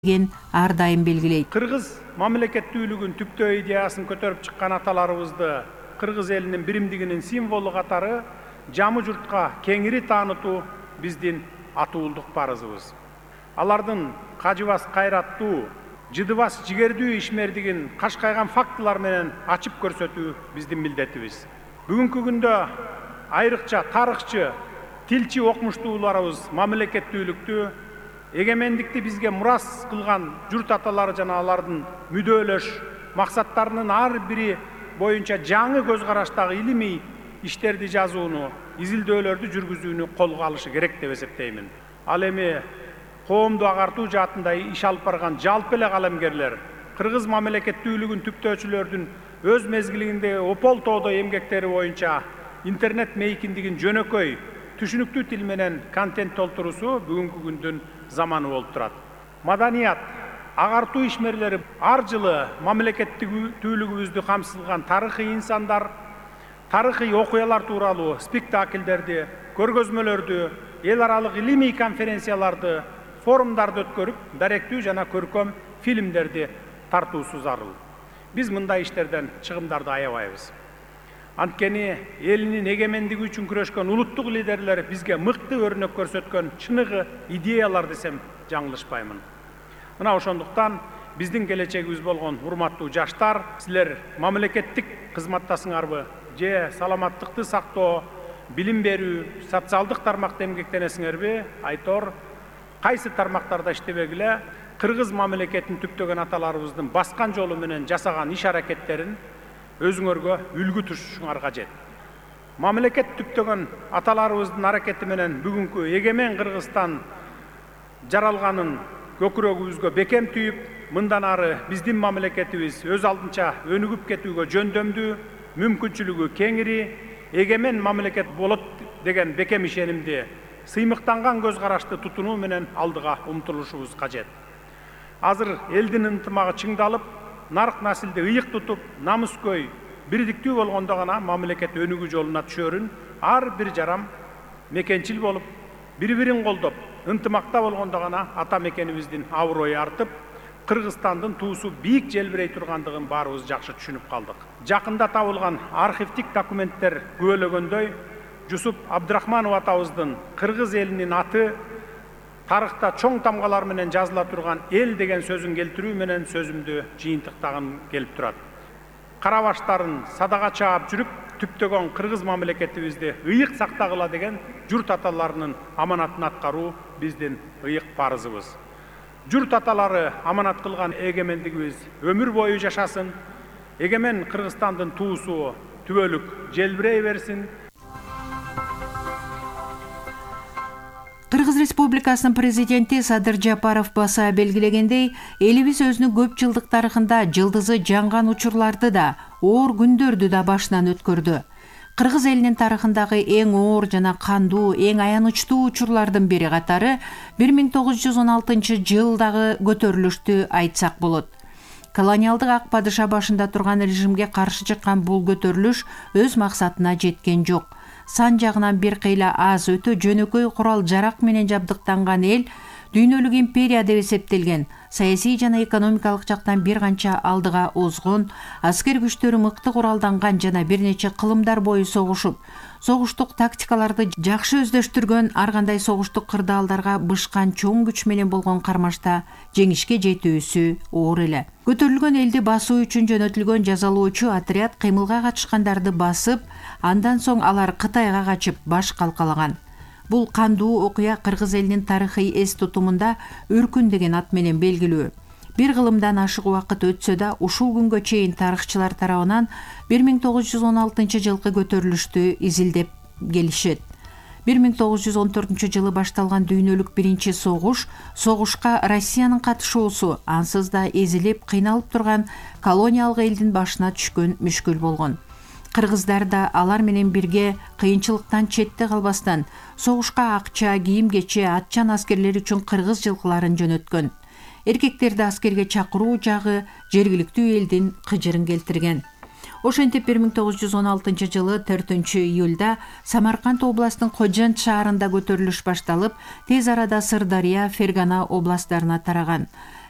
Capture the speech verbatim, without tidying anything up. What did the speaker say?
ген ар дайым белгилейт. Кыргыз мамлекеттүүлүгүн түптөө идеясын көтөрүп чыккан аталарыбызды кыргыз элинин биримдигинин символу катары жамы журтка кеңири таанытуу биздин атуулдук парызыбыз. Алардын кажыбас кайраттуу, жыдыбас жигердүү ишмердигин кашкайган фактылар менен ачып көрсөтүү биздин милдетибиз. Бүгүнкү күндө айрыкча тарыхчы, тилчи окумуштууларыбыз мамлекеттүүлүктү, эгемендикти бизге мурас кылган журт аталары жана алардын мүдөлөш максаттарынын ар бири боюнча жаңы көз караштагы илимий иштерди жазууну, изилдөөлөрдү жүргүзүүнү колго алышы керек деп эсептеймин. Ал эми коомду агартуу жаатында иш алып барган жалпы эле калемгерлер кыргыз мамлекеттүүлүгүн түптөөчүлөрдүн өз мезгилинде опол тоодо эмгектери боюнча интернет мейкиндигин жөнөкөй, түшүнүктүү тил менен контент толтуруусу бүгүнкү күндүн заманы болуп турат. Маданият, агартуу ишмерлери ар жылы мамлекеттүүлүгүбүздү камсыздаган тарыхый инсандар, тарыхый окуялар тууралуу спектакльдерди, көргөзмөлөрдү, эл аралык илимий конференцияларды, форумдарды өткөрүп, даректүү жана көркөм фильмдерди тартуусу зарыл. Биз мындай иштерден чыгымдарды аябайбыз. Анткени элинин эгемендиги үчүн күрөшкөн улуттук лидерлер бизге мыкты өрнөк көрсөткөн чыныгы идеялар десем жаңылышпаймын. Мына ошондуктан биздин келечегибиз болгон урматтуу жаштар, силер мамлекеттик кызматтасыңарбы же саламаттыкты сактоо, билим берүү, социалдык тармакта эмгектенесиңерби? Айтор, кайсы тармактарда иштебегиле кыргыз мамлекетин түптөгөн аталарыбыздын баскан жолу менен жасаган иш аракеттерин өзүңөргө үлгү тутушуңар кажет. Мамлекет түптөгөн аталарыбыздын аракети менен бүгүнкү эгемен Кыргызстан жаралганын көкүрөгүбүзгө бекем түйүп, мындан ары биздин мамлекетибиз өз алдынча өнүгүп кетүүгө жөндөмдүү, мүмкүнчүлүгү кеңири, эгемен мамлекет болот деген бекем ишенимди, сыймыктанган көз карашты тутунуу менен алдыга умтулушубуз кажет. Азыр элдин ынтымагы чыңдалып, нарк насилди ыйык тутуп, намыскөй, бирдиктүү болгондо гана мамлекет өнүгүү жолуна түшөрүн ар бир жарам мекенчил болуп, бири-бирин колдоп, ынтымакта болгондо гана ата мекенибиздин аброю артып, Кыргызстандын туусу бийик желбирей тургандыгын баарыбыз жакшы түшүнүп калдык. Жакында табылган архивдик документтер күбөлөгөндөй, Жусуп Абдрахманов атабыздын кыргыз элинин аты тарыхта чоң тамгалар менен жазыла турган эл деген сөзүн келтирүү менен сөзүмдү жыйынтыктагым келип турат. Кара баштарын садага чаап жүрүп, түптөгөн кыргыз мамлекетибизди ыйык сактагыла деген журт аталарынын аманатын аткаруу биздин ыйык парызыбыз. Журт аталары аманат кылган эгемендигибиз өмүр бою жашасын, эгемен Кыргызстандын туусу түбөлүк желбирей берсин. Кыргыз Республикасынын президенти Садыр Жапаров баса белгилегендей, элибиз өзүнүн көп жылдык тарыхында жылдызы жанган учурларды да, оор күндөрдү да башынан өткөрдү. Кыргыз элинин тарыхындагы эң оор жана кандуу, эң аянычтуу учурлардын бири катары бир миң тогуз жүз он алтынчы жылдагы көтөрүлүштү айтсак болот. Колониалдык ак падыша башында турган режимге каршы чыккан бул көтөрүлүш өз максатына жеткен жок. Сан жагынан бир кыйла аз, өтө жөнөкөй курал жарак менен жабдыктанган эл дүйнөлүк империя деп эсептелген, саясий жана экономикалык жактан бир канча алдыга озгон, аскер күчтөрү мыкты куралданган жана бир нече кылымдар бою согушуп, согуштук тактикаларды жакшы өздөштүргөн, ар кандай согуштук кырдаалдарга бышкан чоң күч менен болгон кармашта жеңишке жетүүсү оор эле. Көтөрүлгөн элди басуу үчүн жөнөтүлгөн жазалоочу отряд кыймылга катышкандарды басып, андан соң алар Кытайга качып баш калкалаган. Бул кандуу окуя кыргыз элинин тарыхый эс тутумунда өркүн деген ат менен белгилүү. Бир кылымдан ашык убакыт өтсө да, ушул күнгө чейин тарыхчылар тарабынан бир миң тогуз жүз он алтынчы жылкы көтөрүлүштү изилдеп келишет. бир миң тогуз жүз он төртүнчү жылы башталган дүйнөлүк биринчи согуш, согушка Россиянын катышуусу ансыз да эзилип, кыйналып турган колониялык элдин башына түшкөн мүшкүл болгон. Кыргыздар да алар менен бирге кыйынчылыктан четте калбастан согушка акча, кийим-кече, атчан аскерлер үчүн кыргыз жылкыларын жөнөткөн. Эркектерди аскерге чакыруу жагы жергиликтүү элдин кыжырын келтирген. Ошентип бир миң тогуз жүз он алтынчы жылы төртүнчү июлда Самарканд областынын Кожент шаарында көтөрүлүш башталып, тез арада Сырдария, Фергана областтарына тараган.